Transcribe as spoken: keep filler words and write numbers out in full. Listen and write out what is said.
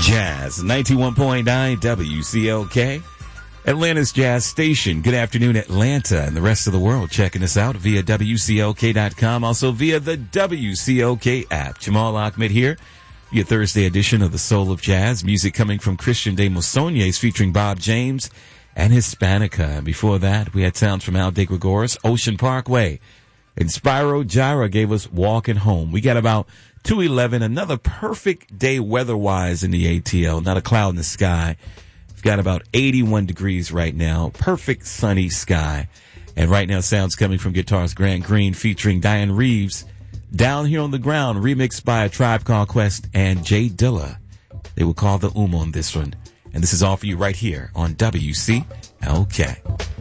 Jazz, ninety-one point nine W C L K, Atlanta's Jazz Station. Good afternoon, Atlanta, and the rest of the world checking us out via W C L K dot com, also via the W C L K app. Jamal Ahmed here, your Thursday edition of the Soul of Jazz. Music coming from Christian de Musonies featuring Bob James and Hispanica. And before that, we had sounds from Al De Gregoris, Ocean Parkway. And Spyro Gyra gave us Walking Home. We got about two eleven, another perfect day weather-wise in the A T L. Not a cloud in the sky. We've got about eighty-one degrees right now. Perfect sunny sky. And right now, sounds coming from guitarist Grant Green featuring Diane Reeves. Down Here on the Ground, remixed by A Tribe Called Quest and Jay Dilla. They will call the Um on this one. And this is all for you right here on W C L K.